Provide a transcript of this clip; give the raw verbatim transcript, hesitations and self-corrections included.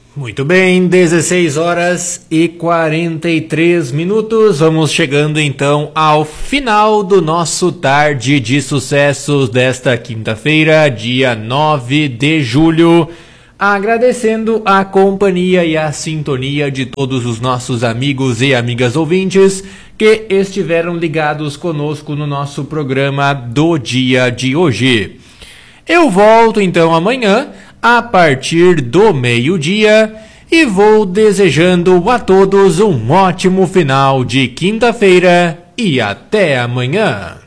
Muito bem, dezesseis horas e quarenta e três minutos. Vamos chegando então ao final do nosso Tarde de Sucessos desta quinta-feira, dia nove de julho. Agradecendo a companhia e a sintonia de todos os nossos amigos e amigas ouvintes que estiveram ligados conosco no nosso programa do dia de hoje. Eu volto então amanhã a partir do meio-dia e vou desejando a todos um ótimo final de quinta-feira e até amanhã.